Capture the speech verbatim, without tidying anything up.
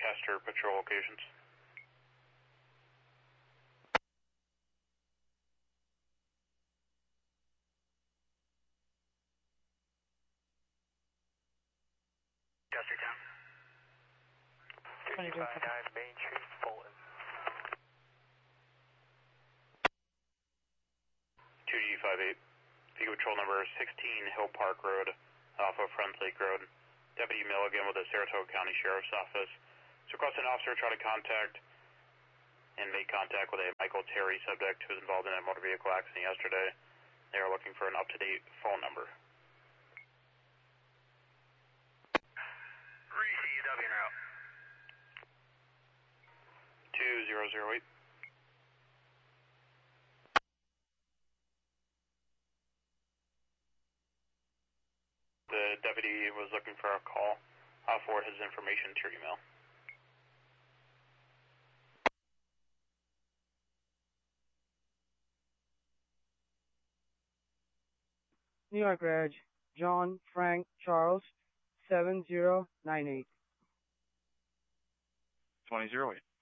Lancaster patrol locations. Chestertown. two five nine Main Street, Fulton. two G five eight. Vehicle patrol number sixteen Hill Park Road, off of Friends Lake Road. Deputy Milligan with the Saratoga County Sheriff's Office. So request an officer try to contact and make contact with a Michael Terry subject who was involved in a motor vehicle accident yesterday. They are looking for an up-to-date phone number. Reese E W en route. two zero zero eight. The deputy was looking for a call. I'll forward his information to your email. New York Reg, John Frank Charles, seven zero nine eight. twenty zero eight.